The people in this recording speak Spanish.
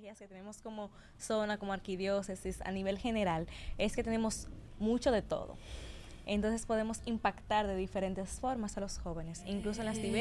estrategias que tenemos como zona, como arquidiócesis a nivel general, es que tenemos mucho de todo. Entonces podemos impactar de diferentes formas a los jóvenes, incluso en las diversas